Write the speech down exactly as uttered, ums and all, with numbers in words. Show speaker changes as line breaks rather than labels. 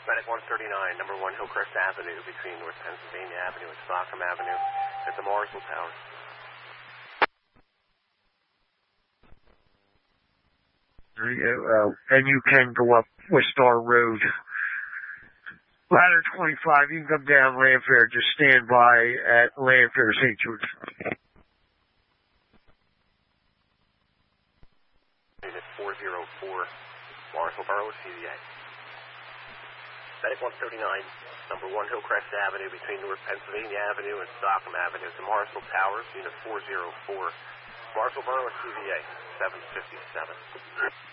Medic one thirty-nine, number one Hillcrest Avenue between North Pennsylvania Avenue and Stockham Avenue at the Marsville Tower.
Uh, and you can go up West Star Road. Ladder twenty-five, you can come down Lanfair. Just stand by at Lanfair, Saint George.
Unit four oh four, Marsville Borough, C V A. Medic one thirty-nine, number one Hillcrest Avenue between North Pennsylvania Avenue and Stockham Avenue at the Marsville Towers, Unit four oh four, Marsville Borough, C V A, seven fifty-seven.